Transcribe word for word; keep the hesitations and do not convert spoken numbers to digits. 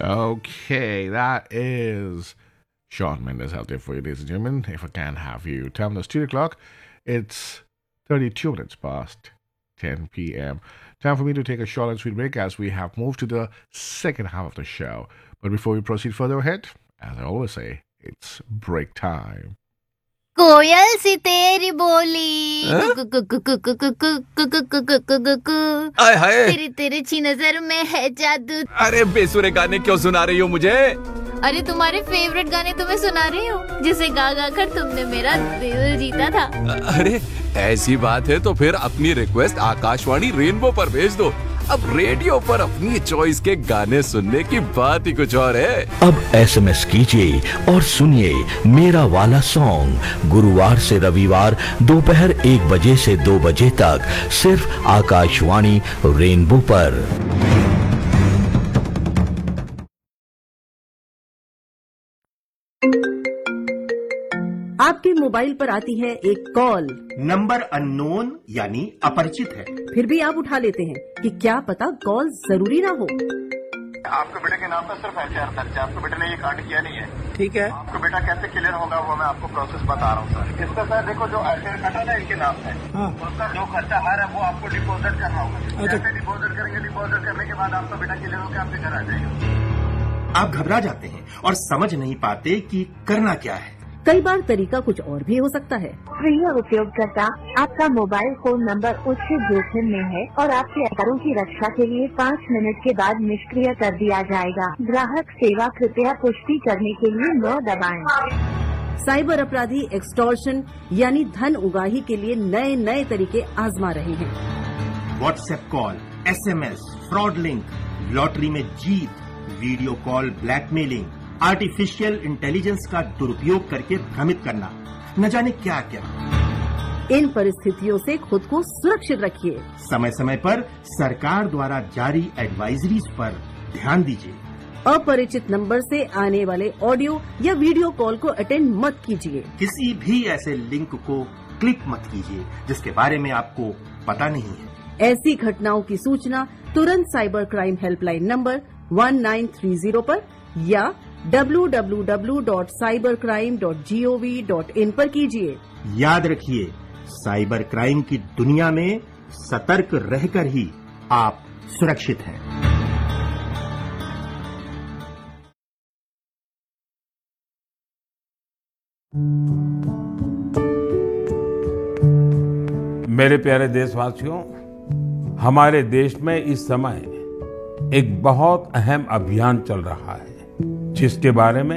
Okay, that is Shawn Mendes out there for you, ladies and gentlemen. If I can have you. Time is two o'clock. It's thirty-two minutes past ten p.m. Time for me to take a short and sweet break as we have moved to the second half of the show. But before we proceed further ahead, as I always say, it's break time. कोयल सी तेरी बोली आय हाय तेरी तेरी छी नजर में है जादू। अरे बेसुरे गाने क्यों सुना रही हो मुझे? अरे तुम्हारे फेवरेट गाने तुम्हें सुना रही हूँ जिसे गा गा कर तुमने मेरा दिल जीता था। अरे ऐसी बात है तो फिर अपनी रिक्वेस्ट आकाशवाणी रेनबो पर भेज दो। अब रेडियो पर अपनी चॉइस के गाने सुनने की बात ही कुछ और है। अब एसएमएस कीजिए और सुनिए मेरा वाला सॉन्ग गुरुवार से रविवार दोपहर एक बजे से दो बजे तक सिर्फ आकाशवाणी रेनबो पर। आपके मोबाइल पर आती है एक कॉल। नंबर अननोन यानी अपरिचित है। फिर भी आप उठा लेते हैं कि क्या पता कॉल जरूरी ना हो। आपके बेटे के नाम पर सिर्फ एफआईआर दर्ज है। आपके बेटे ने ये कांड किया नहीं है। ठीक है, आपका बेटा कैसे क्लियर होगा वो मैं आपको प्रोसेस बता रहा हूँ सर। इसका सर देखो जो एफआईआर कटा ना इनके नाम है, उसका जो खर्चा आ रहा है वो आपको डिपोजिट करना होगा। जैसे डिपोजिट करेंगे, डिपोजिट करने के बाद आपका बेटा क्लियर होकर आपके घर आ जाएगा। आप घबरा जाते हैं और समझ नहीं पाते कि करना क्या है। कई बार तरीका कुछ और भी हो सकता है। प्रिय उपयोगकर्ता, आपका मोबाइल फोन नंबर उच्च जोखिम में है और आपके आधारों की रक्षा के लिए पाँच मिनट के बाद निष्क्रिय कर दिया जाएगा। ग्राहक सेवा कृपया पुष्टि करने के लिए नौ दबाएं। साइबर अपराधी एक्सटॉर्शन यानी धन उगाही के लिए नए नए तरीके आजमा रहे हैं। WhatsApp call, SMS, fraud link, lottery में जीत, video call blackmailing, artificial intelligence का दुरुपयोग करके भ्रमित करना, न जाने क्या क्या। इन परिस्थितियों से खुद को सुरक्षित रखिए। समय समय पर सरकार द्वारा जारी एडवाइजरीज पर ध्यान दीजिए। अपरिचित नंबर से आने वाले ऑडियो या वीडियो कॉल को अटेंड मत कीजिए। किसी भी ऐसे लिंक को क्लिक मत कीजिए जिसके बारे में आपको पता नहीं है। ऐसी घटनाओं की सूचना तुरंत cyber crime helpline number one nine three zero पर या W W W dot cyber crime dot G O V dot in पर कीजिए। याद रखिए, साइबर क्राइम की दुनिया में सतर्क रहकर ही आप सुरक्षित हैं। मेरे प्यारे देशवासियों, हमारे देश में इस समय एक बहुत अहम अभियान चल रहा है जिसके बारे में